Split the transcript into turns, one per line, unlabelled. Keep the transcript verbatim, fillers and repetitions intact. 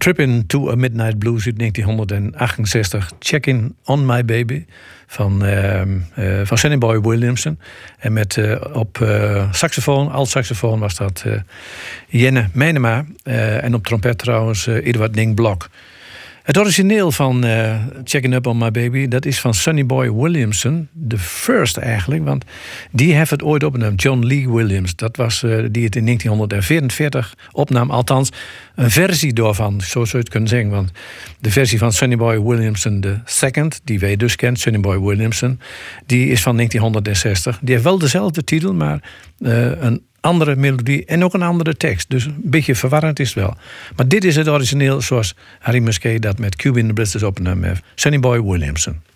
Trip into a Midnight Blues uit negentien achtenzestig. Check in on my baby van, uh, uh, van Sonny Boy Williamson. En met uh, op uh, saxofoon, alt saxofoon was dat uh, Jenne Meinema. Uh, en op trompet trouwens uh, Eduard Ning Blok. Het origineel van uh, Checking Up on My Baby, dat is van Sonny Boy Williamson. De first eigenlijk, want die heeft het ooit opgenomen. John Lee Williams, dat was uh, die het in negentien vierenveertig opnam. Althans, een versie daarvan, zo zou je het kunnen zeggen. Want de versie van Sonny Boy Williamson de second, die wij dus kent, Sonny Boy Williamson, die is van negentien zestig. Die heeft wel dezelfde titel, maar uh, een andere melodie en ook een andere tekst. Dus een beetje verwarrend is het wel. Maar dit is het origineel zoals Harry Musquet dat met Cuban the Blitzers opnam heeft. Sonny Boy Williamson.